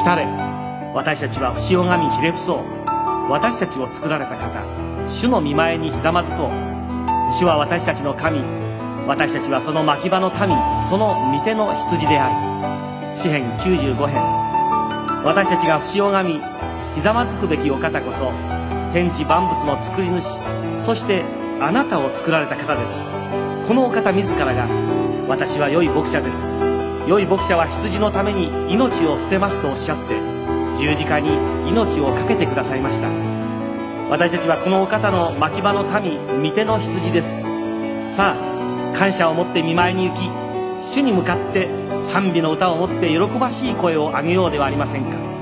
来たれ。私たちは不死拝みひれ伏そう。私たちを作られた方、主の御前にひざまずこう。主は私たちの神、私たちはその牧場の民、その御手の羊である。詩編95編。私たちが不死拝みひざまずくべきお方こそ、天地万物の作り主、そしてあなたを作られた方です。このお方自らが、私は良い牧者です、良い牧者は羊のために命を捨てますとおっしゃって、十字架に命を懸けてくださいました。私たちはこのお方の牧場の民、御手の羊です。さあ、感謝を持って御前に行き、主に向かって賛美の歌を持って喜ばしい声を上げようではありませんか。